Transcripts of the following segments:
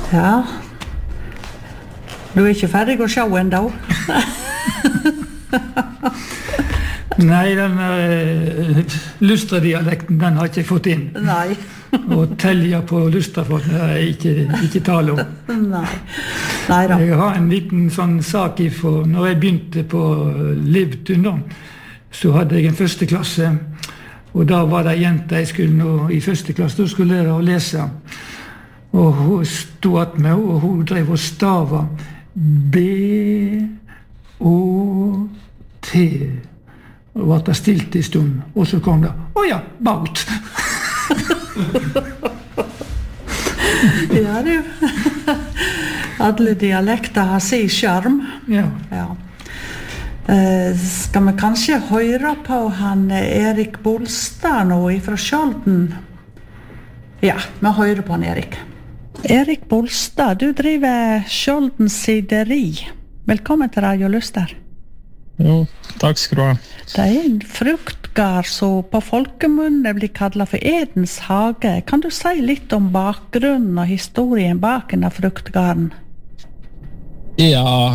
Ja. Du ikke ferdig å se enda? Nei, den Lustra-dialekten, den har ikke jeg fått inn. Nei. Og telja på Lustrafolk, det er ikke tale om. Nei. Nei da. Jeg har en liten sånn sak når jeg begynte på Livtun da, så hadde jeg en første klasse, og da var det jente jeg skulle nå i første klasse, da skulle jeg lære å lese. Og hun stod at meg, og hun drev og stava B-O-T. Og var det stilt i stund, og så kom det, ja, baut. Ja, du. Alle dialekter har sin skjerm. Ja. Skal vi kanskje høre på han Erik Bolstad nå fra Skjolden? Ja, vi hører på han Erik. Erik Bolstad, du driver Skjolden sideri. Velkommen til Radio Luster. Jo, takk skal du ha. Det en fruktgard som på folkemunne blir kallet for Edens hage. Kan du si litt om bakgrunnen og historien bak denne fruktgarden? Ja,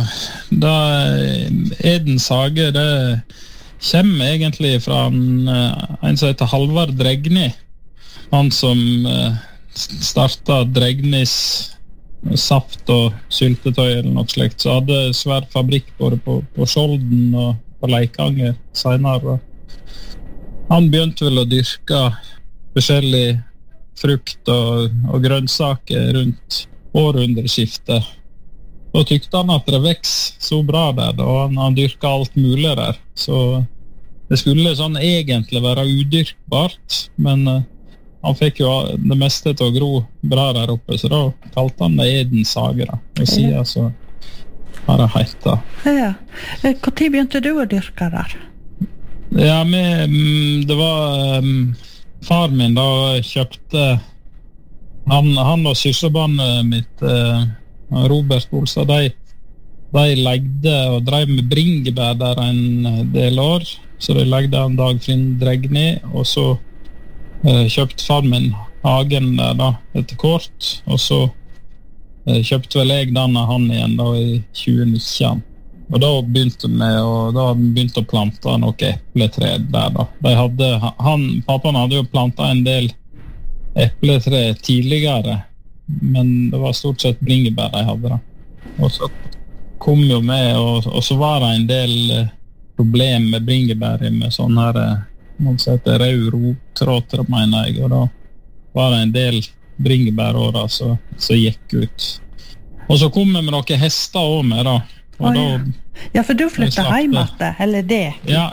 Edens hage, det kommer egentlig fra en som heter Halvard Dregni. Han som startet Dregnis saft og syltetøy eller noe slikt, så hadde svær fabrikk både på Skjolden og på Leikanger senere. Han begynte vel å dyrke forskjellig frukt og grønnsaker rundt århundreskiftet. Da tykte han at det vekst så bra der, og han dyrket alt mulig der. Så det skulle sånn egentlig være udyrkbart, men han fikk jo det meste til å gro bra der oppe, så da kalte han det Edens hage da. Og siden så har det heita. Ja. Hvor tid begynte du å dyrke der? Ja, det var far min da kjøpte han og søsterbarnet mitt Robert Bolstad, de legde og drev med bringebær der en del år, så de legde en Dagfinn Dregni, og så kjøpte far min hagen der da etter kort, og så kjøpte vel jeg den av han igjen da i 2019. Og da begynte vi å plante noe epletre der da. Pappaen hadde jo plantet en del epletre tidligere, men det var stort sett bringebær de hadde da. Og så kom jo med, og så var det en del problem med bringebær med sånn her, man sier at det er rød rottråter, mener jeg, og da var det en del bringebærårer som gikk ut. Og så kom vi med noen hester også med da. Ja, for du flyttet hjem etter, eller det? Ja,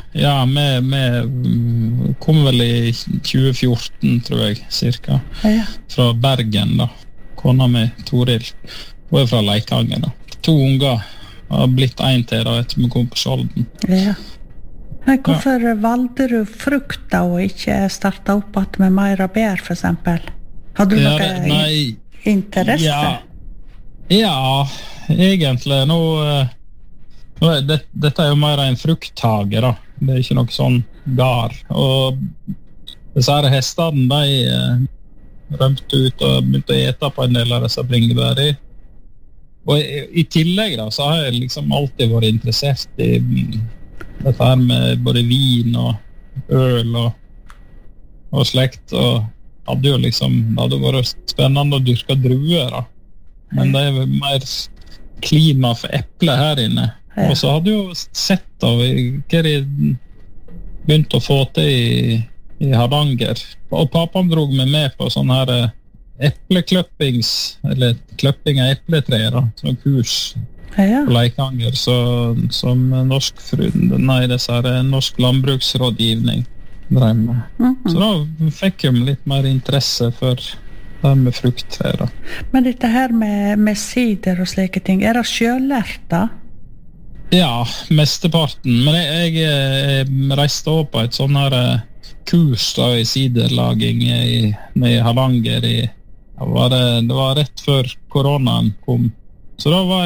vi kom vel i 2014, tror jeg, cirka. Ja. Fra Bergen da. Kona med Toril. Hun er fra Leikanger da. 2 unger har blitt en til da, etter vi kom på Skjolden. Ja. Hvorfor valgte du frukt da, og ikke startet opp med mer og bær, for eksempel? Hadde du noe interesse? Ja, egentlig. Dette er jo mer en frukthage da. Det er ikke noe sånn gar. Og disse her hestene, de rømte ut og begynte å ete på en del av disse bringebær i. Og i tillegg da, så har jeg liksom alltid vært interessert i dette her med både vin og øl og slekt, og hadde jo liksom, det hadde vært spennende å dyrke druer da. Men det er mer klima for eple her inne. Ja. Og så hadde jeg jo sett da, hva de begynte å få til i Hardanger. Og pappaen drog meg med på sånn her eplekløppings, eller kløpping av epletreer da, sånn kurs på Leikanger, som norsk landbruksrådgivning drev med. Så da fikk jeg litt mer interesse for det med frukttrær da. Men dette her med sider og slike ting, er det selvlært da? Ja, mesteparten. Men jeg reiste også på et sånn her kurs da, i siderlaging i Hardanger. Det var rett før koronaen kom. Så da var